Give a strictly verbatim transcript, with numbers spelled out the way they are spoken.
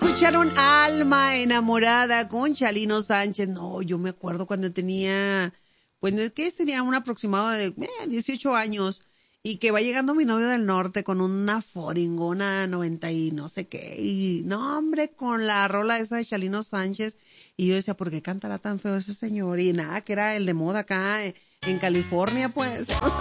Escucharon Alma Enamorada con Chalino Sánchez. No, yo me acuerdo cuando tenía, pues, ¿qué sería? Un aproximado de eh, dieciocho años. Y que va llegando mi novio del norte con una Foringona noventa y no sé qué. Y no, hombre, con la rola esa de Chalino Sánchez. Y yo decía, ¿por qué cantará tan feo ese señor? Y nada, que era el de moda acá en, en California, pues.